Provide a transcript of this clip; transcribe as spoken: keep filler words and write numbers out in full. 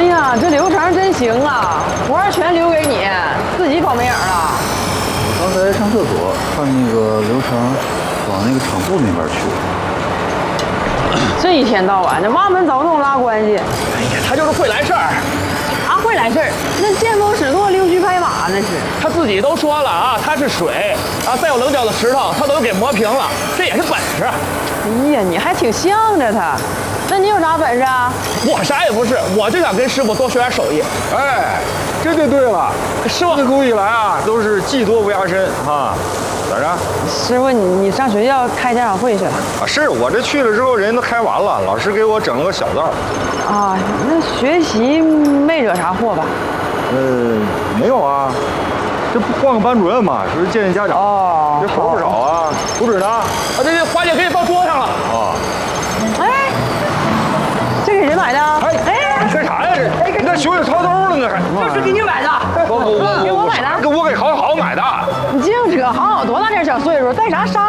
呀，这刘成真行啊，活儿全留给你，自己跑没影了。 刚才上厕所看那个刘成往那个厂部那边去了。 这一天到晚的挖门凿洞拉关系， 哎呀，他就是会来事儿。 啥会来事儿？那见风使舵，溜须拍马那是。 他自己都说了啊，他是水啊，再有棱角的石头，他都给磨平了，这也是本事。 哎呀，你还挺向着他。那你有啥本事啊？ 我啥也不是，我就想跟师傅多学点手艺。 哎，这就对了。 师傅， 自古以来啊，都是技多不压身啊。咋着？ 师傅，你你上学校开家长会去了？ 啊，是我这去了之后，人都开完了，老师给我整了个小灶。 啊，那学习没惹啥祸吧？ 呃，没有啊，这不换个班主任嘛，说是见见家长。 哦， 这活不少啊。图纸呢？ 啊，这这花姐给你放桌上了。 啊。 哎，这给谁买的？ 哎哎，你干啥呀这？哎，你这手里掏兜了呢还？ 这是给你买的。 不不不， 给我买的。 给我给好好买的。 你净扯，好好多大点小岁数，带啥杀